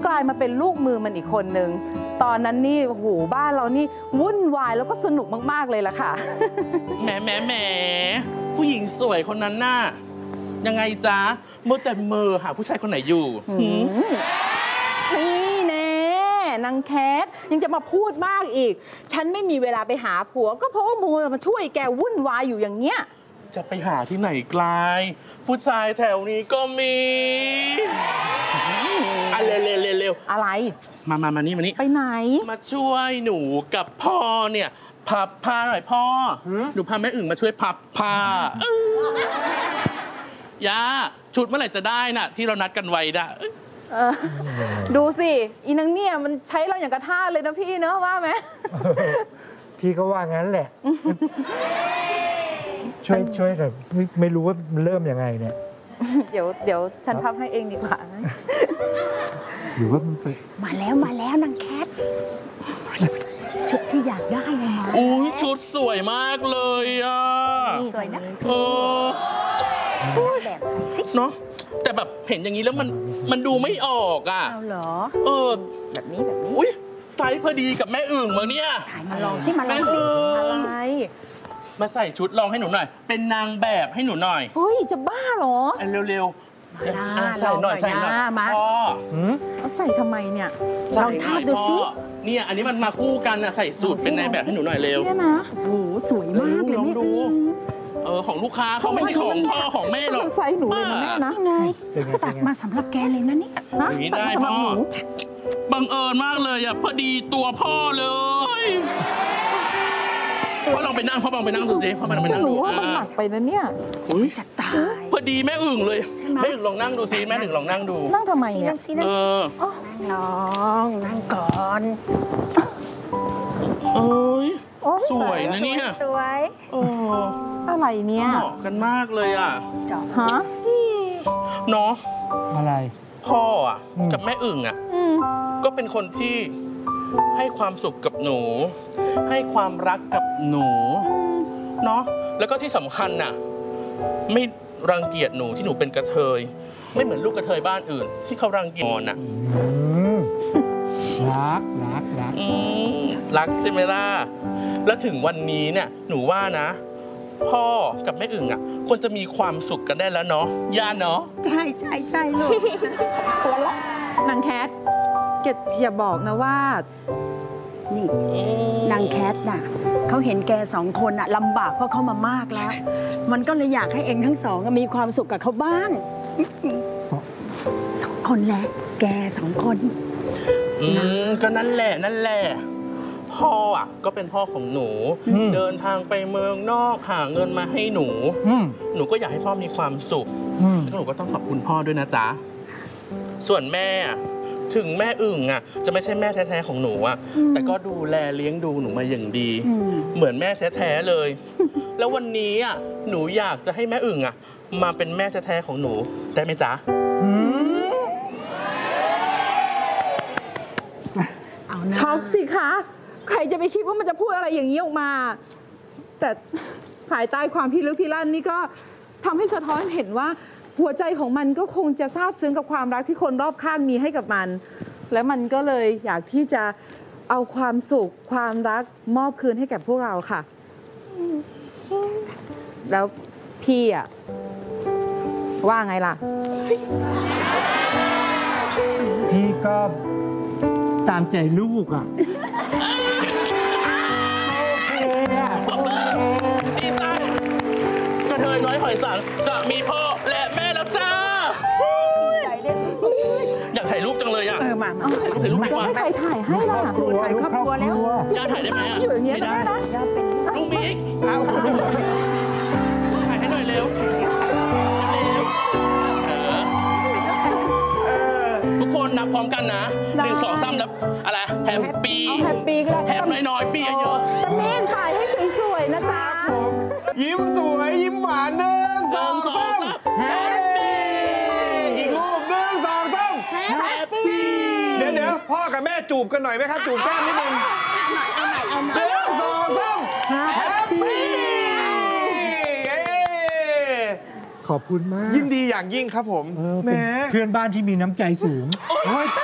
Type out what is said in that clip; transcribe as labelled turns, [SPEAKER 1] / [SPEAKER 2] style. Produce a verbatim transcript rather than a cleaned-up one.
[SPEAKER 1] กลายมาเป็นลูกมือมันอีกคนนึงตอนนั้นนี่โอ้โหบ้านเรานี่วุ่นวายแล้วก็สนุกมากๆเลยล่ะค่ะ
[SPEAKER 2] แหมแหมแหมผู้หญิงสวยคนนั้นน่ะยังไงจ๊ะมัวแต่เมอหาผู้ชายคนไหนอยู่
[SPEAKER 1] นี่แน่นางแคทยังจะมาพูดมากอีกฉันไม่มีเวลาไปหาผัวก็เพราะว่ามัวมาช่วยแกวุ่นวายอยู่อย่างเงี้ย
[SPEAKER 2] จะไปหาที่ไหนไกลผู้ชายแถวนี้ก็มีอ่ะเร็วเร็วเร็วเร็ว
[SPEAKER 1] อะไร
[SPEAKER 2] มามามานี่มานี่
[SPEAKER 1] ไปไหน
[SPEAKER 2] มาช่วยหนูกับพ่อเนี่ยพับผ้าหน่อยพ่อหนูพาแม่อึ่งมาช่วยพับผ้าย่าชุดเมื่อไหร่จะได้น่ะที่เรานัดกันไว้ด่ะ
[SPEAKER 1] ดูสิอีนังเนี่ยมันใช้เราอย่างกระท่าเลยนะพี่เนอะว่าไหม
[SPEAKER 3] พี่ก็ว่างั้นแหละช่วยช่วยแต่ไม่ไม่รู้ว่ามันเริ่มยังไงเนี่ย
[SPEAKER 1] เดี๋ยวเดี๋ยวฉันพับให้เองดีกว่า
[SPEAKER 3] หรือว่ามัน
[SPEAKER 4] มาแล้วมาแล้วนางแคทชุดที่อยากได้ไงมา
[SPEAKER 2] อุ้ยชุดสวยมากเลยอ่ะ
[SPEAKER 4] สวยนะ
[SPEAKER 2] เออ
[SPEAKER 4] แบบใส่สิ
[SPEAKER 2] เนาะแต่แบบเห็นอย่างนี้แล้วมันมันดูไม่ออกอ่ะ
[SPEAKER 4] เอาเหรอ
[SPEAKER 2] เออ
[SPEAKER 1] แบบนี้แบบนี้
[SPEAKER 2] อุ้ยไซส์พอดีกับแม่อึ่งมั้งเนี่ย
[SPEAKER 4] ถ่ายมาลองสิมาลองสิ
[SPEAKER 1] อะไร
[SPEAKER 2] มาใส่ชุดลองให้หนูหน่อยเป็นนางแบบให้หนูหน่อย
[SPEAKER 1] เฮ้ยจะบ้าเหรอ
[SPEAKER 2] เร็ว
[SPEAKER 4] ๆใส่หน่อยใส่หน่อยมา
[SPEAKER 2] พ่อ
[SPEAKER 1] เอาใส่ทำไมเนี่ย
[SPEAKER 4] ลองทาบดูสิ
[SPEAKER 2] เนี่ยอันนี้มันมาคู่กันนะใส่สูตรเป็นนายแบบให้หนูหน่อยเร็ว
[SPEAKER 1] เนี่ยนะโอ้สวยมากเลย
[SPEAKER 2] ลองดูเออของลูกค้าเขาไม่ใช่ของพ่อของแม่หรอก
[SPEAKER 1] ใส่หนูเลยนะแม่นะ
[SPEAKER 4] ไงตัดมาสำหรับแกเลยนะนี่
[SPEAKER 2] อย่างนี้ได้พ่อบังเอิญมากเลยอ่ะพอดีตัวพ่อเลยพ่อลองไปนั่งพ่อลองไปนั่งดูสิพ่อลองไปนั่งดู
[SPEAKER 1] ว่ามันหนักไปนะเนี่ย
[SPEAKER 4] สวยจัดตาย
[SPEAKER 2] พอดีแม่อึ่งเลยแม่อึ่งลองนั่งดูสิแม่อึ่งลองนั่งดู
[SPEAKER 1] นั่งทำไมเนี่ย
[SPEAKER 2] เออ
[SPEAKER 4] นั่งลองนั่งก่อน
[SPEAKER 2] เอ้ยสวยนะเนี่ย
[SPEAKER 4] สวย
[SPEAKER 2] โอ้
[SPEAKER 1] อะไรเนี่ย
[SPEAKER 2] เหมาะกันมากเลยอ่ะ
[SPEAKER 1] ฮะ
[SPEAKER 2] เนาะ
[SPEAKER 3] อะไร
[SPEAKER 2] พ่ออ่ะกับแม่อึ่งอ่ะก็เป็นคนที่ให้ความสุขกับหนูให้ความรักกับหนูเนาะแล้วก็ที่สำคัญน่ะไม่รังเกียจหนูที่หนูเป็นกระเทยไม่เหมือนลูกกระเทยบ้านอื่นที่เขารังเกียจน่ะ
[SPEAKER 3] รักรักรัก
[SPEAKER 2] รักใช่ไหมล่ะแล้วถึงวันนี้เนี่ยหนูว่านะพ่อกับแม่อึ่งอ่ะควรจะมีความสุขกันได้แล้วเนาะย่าเนาะ
[SPEAKER 4] ใช่ใช่ใช่ลูก
[SPEAKER 1] ตัวละนางแคทเกดอย่าบอกนะว่า
[SPEAKER 4] นี่นางแคทน่ะเขาเห็นแกสองคนน่ะลำบากเพราะเขามามากแล้วมันก็เลยอยากให้เองทั้งสองมีความสุขกับเขาบ้างสองคนแหละแกสองคน
[SPEAKER 2] อืมก็นั่นแหละนั่นแหละพ่ออ่ะก็เป็นพ่อของหนูเดินทางไปเมืองนอกหาเงินมาให้หนูหนูก็อยากให้พ่อมีความสุขแล้วหนูก็ต้องขอบคุณพ่อด้วยนะจ๊ะส่วนแม่ถึงแม่อึ่งอ่ะจะไม่ใช่แม่แท้ๆของหนูอ่ะแต่ก็ดูแลเลี้ยงดูหนูมาอย่างดีเหมือนแม่แท้ๆเลยแล้ววันนี้อ่ะหนูอยากจะให้แม่อึ่งอ่ะมาเป็นแม่แท้ๆของหนูได้ไหมจ๊ะ
[SPEAKER 1] ช็อกสิคะใครจะไปคิดว่ามันจะพูดอะไรอย่างนี้ออกมาแต่ภายใต้ความพิลึกพิลั่นนี่ก็ทำให้สะท้อนเห็นว่าหัวใจของมันก็คงจะซาบซึ้งกับความรักที่คนรอบข้างมีให้กับมันและมันก็เลยอยากที่จะเอาความสุขความรักมอบคืนให้แก่พวกเราค่ะแล้วพี่อะว่าไงล่ะ
[SPEAKER 3] พี่ก็ตามใจลูกอ่ะ
[SPEAKER 2] ดีใจกระเทยน้อยหอยสังจะมีพ่อและแม่แล้วจ้าอยากถ่ายรูปจังเลยอ่ะ
[SPEAKER 4] เออมามา
[SPEAKER 2] ถ่ายรูปดีกว่า
[SPEAKER 1] ใครถ่ายให้ล่ะ
[SPEAKER 4] ถ่ายครอบครัวแล้ว
[SPEAKER 2] ย่าถ่ายได้ไหมอ่ะ
[SPEAKER 1] อยู่อย่างเงี้ยได้นะ
[SPEAKER 2] ลูกมิกถ่ายให้หน่อยเร็วทุกคนนับพร้อมกันนะหนึ่งสองสามแล้วอะไรแฮปปี้
[SPEAKER 1] แฮปปี้ก็ได้
[SPEAKER 2] แฮปน้อยๆปีเยอะ
[SPEAKER 1] แต่เม่นถ่ายให้สวยๆนะจ๊ะ
[SPEAKER 3] ยิ้มสวยยิ้มหวานหนึ่งสองสามแฮปปี้อีกรูปหนึ่งสองสามแฮปปี้เดี๋ยวเดี๋ยวพ่อกับแม่จูบกันหน่อยไหมครับจูบแก้มนิดนึง
[SPEAKER 4] เอาหน่อยเอาหน่อยเอาหน่อย
[SPEAKER 3] หนึ่งสองสามแฮปปี้ขอบคุณมาก
[SPEAKER 5] ยินดีอย่างยิ่งครับผม
[SPEAKER 3] แหมเพื่อนบ้านที่มีน้ำใจสูง